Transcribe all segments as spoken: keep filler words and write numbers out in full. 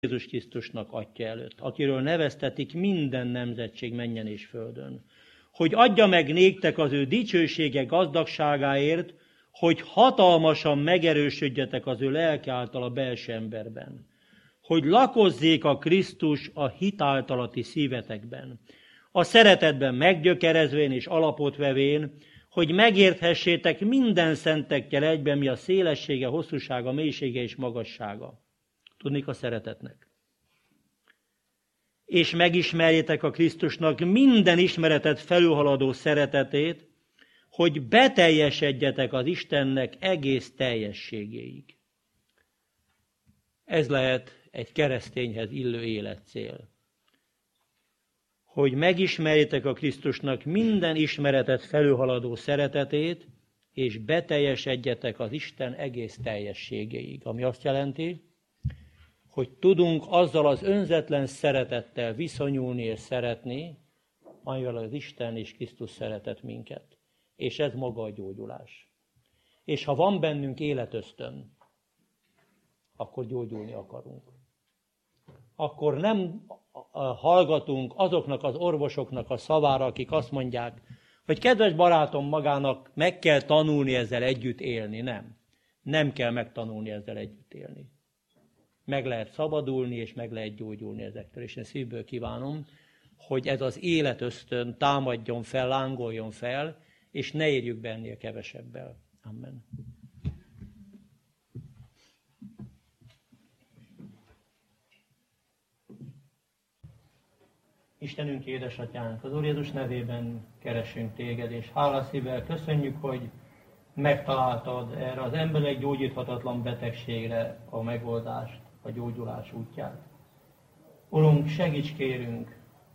Jézus Krisztusnak Atya előtt, akiről neveztetik minden nemzetség mennyen és földön, hogy adja meg néktek az ő dicsősége gazdagságáért, hogy hatalmasan megerősödjetek az ő lelke által a belső emberben, hogy lakozzék a Krisztus a hit által a ti szívetekben, a szeretetben meggyökerezvén és alapot vevén, hogy megérthessétek minden szentekkel egyben, mi a szélessége, hosszúsága, mélysége és magassága. Tudnék a szeretetnek. És megismerjétek a Krisztusnak minden ismeretet felülhaladó szeretetét, hogy beteljesedjetek az Istennek egész teljességéig. Ez lehet egy keresztényhez illő életcél. Hogy megismerjétek a Krisztusnak minden ismeretet felülhaladó szeretetét, és beteljesedjetek az Isten egész teljességéig. Ami azt jelenti, hogy tudunk azzal az önzetlen szeretettel viszonyulni és szeretni, amivel az Isten és Krisztus szeretett minket. És ez maga a gyógyulás. És ha van bennünk életösztön, akkor gyógyulni akarunk. Akkor nem hallgatunk azoknak az orvosoknak a szavára, akik azt mondják, hogy kedves barátom, magának meg kell tanulni ezzel együtt élni. Nem. Nem kell megtanulni ezzel együtt élni. Meg lehet szabadulni, és meg lehet gyógyulni ezektől. És én szívből kívánom, hogy ez az életösztön támadjon fel, lángoljon fel, és ne érjük be ennél kevesebbel. Amen. Istenünk, édesatyánk, az Úr Jézus nevében keresünk téged, és hálaszívvel köszönjük, hogy megtaláltad erre az emberek gyógyíthatatlan betegségre a megoldást, a gyógyulás útját. Urunk, segíts kérünk,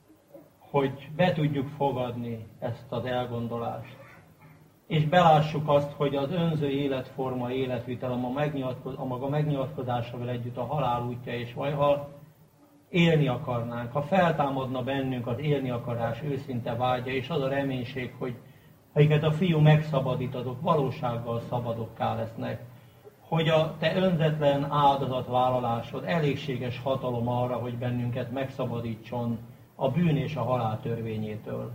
hogy be tudjuk fogadni ezt az elgondolást, és belássuk azt, hogy az önző életforma, életvitel, a, megnyilatkoz, a maga megnyilatkozásával együtt a halál útja, és vagy ha élni akarnánk, ha feltámadna bennünk az élni akarás őszinte vágya, és az a reménység, hogy akiket a Fiú megszabadít, azok valósággal szabadokká lesznek, hogy a te önzetlen áldozatvállalásod elégséges hatalom arra, hogy bennünket megszabadítson a bűn és a halál törvényétől.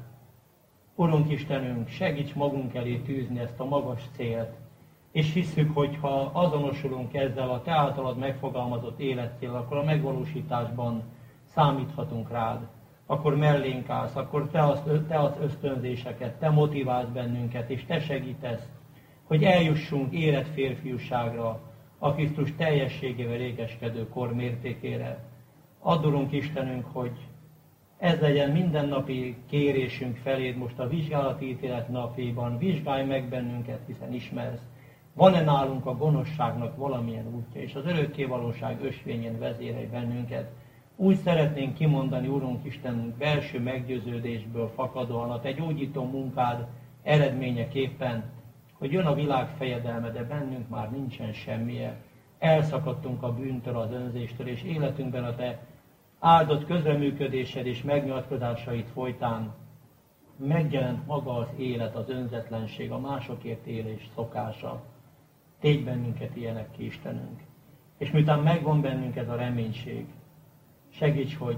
Urunk Istenünk, segíts magunk elé tűzni ezt a magas célt, és hisszük, hogy ha azonosulunk ezzel a te általad megfogalmazott életcél, akkor a megvalósításban számíthatunk rád. Akkor mellénk állsz, akkor te az, te az ösztönzéseket, te motiválsz bennünket, és te segítesz, hogy eljussunk érett férfiúságra, a Krisztus teljességével égeskedő kor mértékére. Addurunk Istenünk, hogy ez legyen mindennapi kérésünk feléd most a vizsgálati ítélet napjában. Vizsgálj meg bennünket, hiszen ismersz. Van-e nálunk a gonoszságnak valamilyen útja, és az örökkévalóság ösvényén vezérelj bennünket. Úgy szeretnénk kimondani, Urunk Istenünk, belső meggyőződésből fakadóan a te gyógyító munkád eredményeképpen, hogy jön a világ fejedelme, de bennünk már nincsen semmije. Elszakadtunk a bűntől, az önzéstől, és életünkben a te áldott közreműködésed és megnyilatkozásait folytán megjelent maga az élet, az önzetlenség, a másokért élés szokása. Tégy bennünket ilyenek ki, Istenünk. És miután megvan bennünk ez a reménység, segíts, hogy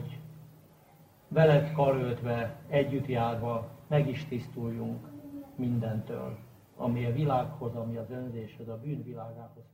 veled karöltve, együtt járva meg is tisztuljunk mindentől, ami a világhoz, ami az önzéshez, a bűn világához